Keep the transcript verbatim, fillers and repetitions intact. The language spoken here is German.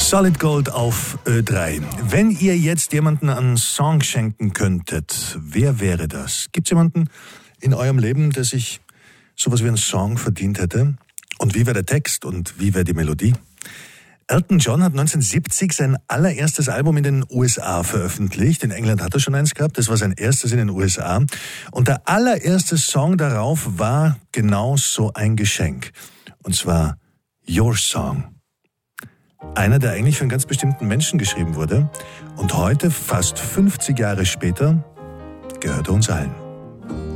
Solid Gold auf Ö drei. Wenn ihr jetzt jemanden einen Song schenken könntet, wer wäre das? Gibt es jemanden in eurem Leben, der sich sowas wie einen Song verdient hätte? Und wie wäre der Text und wie wäre die Melodie? Elton John hat neunzehnhundertsiebzig sein allererstes Album in den U S A veröffentlicht. In England hat er schon eins gehabt, das war sein erstes in den U S A. Und der allererste Song darauf war genau so ein Geschenk. Und zwar Your Song. Einer, der eigentlich für einen ganz bestimmten Menschen geschrieben wurde. Und heute, fast fünfzig Jahre später, gehört er uns allen.